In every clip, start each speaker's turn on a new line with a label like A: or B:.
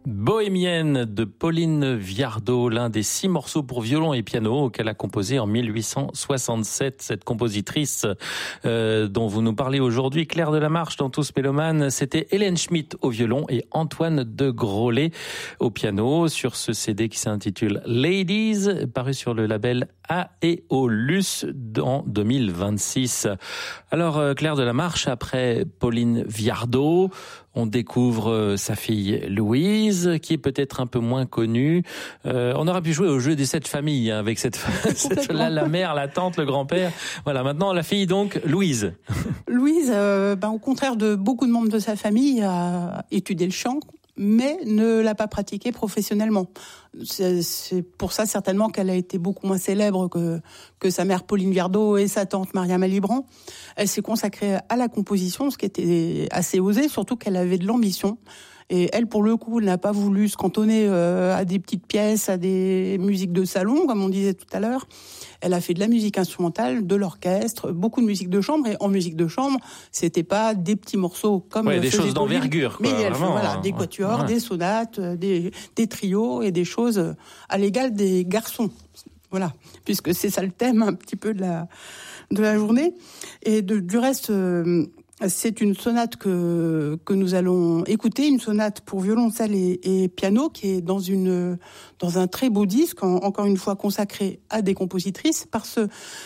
A: Bohémienne de Pauline Viardot, l'un des 6 morceaux pour violon et piano qu'elle a composé en 1867. Cette compositrice dont vous nous parlez aujourd'hui, Claire Delamarche dans Tous Mélomanes, c'était Hélène Schmitt au violon et Antoine de Grollet au piano sur ce CD qui s'intitule Ladies, paru sur le label Aeolus en 2026. Alors Claire Delamarche, après Pauline Viardot, on découvre sa fille Louise, qui est peut-être un peu moins connue. On aurait pu jouer au jeu des 7 familles avec cette la mère, la tante, le grand-père. Voilà, maintenant la fille donc Louise.
B: Louise, au contraire de beaucoup de membres de sa famille, a étudié le chant, mais ne l'a pas pratiqué professionnellement. C'est pour ça certainement qu'elle a été beaucoup moins célèbre que sa mère Pauline Viardot et sa tante Mariama Libran. Elle s'est consacrée à la composition, ce qui était assez osé, surtout qu'elle avait de l'ambition. Et elle, pour le coup, n'a pas voulu se cantonner à des petites pièces, à des musiques de salon, comme on disait tout à l'heure. Elle a fait de la musique instrumentale, de l'orchestre, beaucoup de musique de chambre. Et en musique de chambre, c'était pas des petits morceaux comme
A: des choses d'envergure,
B: mais elle fait des quatuors, des sonates, des trios et des choses à l'égal des garçons. Voilà, puisque c'est ça le thème un petit peu de la journée. Et du reste, c'est une sonate que nous allons écouter, une sonate pour violoncelle et piano qui est dans un très beau disque, encore une fois consacré à des compositrices, par ce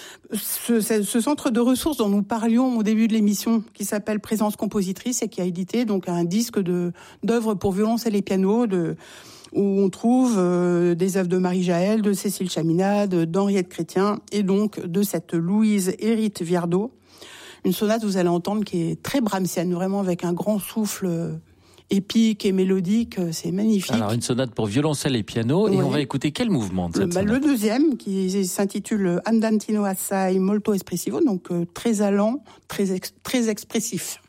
B: centre de ressources dont nous parlions au début de l'émission, qui s'appelle Présence Compositrice et qui a édité donc un disque d'œuvres pour violoncelle et piano où on trouve des œuvres de Marie Jaël, de Cécile Chaminade, d'Henriette Chrétien et donc de cette Louise Hérite Viardot. Une sonate, vous allez entendre, qui est très brahmsienne, vraiment avec un grand souffle épique et mélodique, c'est magnifique.
A: Alors une sonate pour violoncelle et piano, et on va écouter quel mouvement de cette sonate ?
B: Le deuxième, qui s'intitule Andantino assai molto espressivo, donc très allant, très expressif.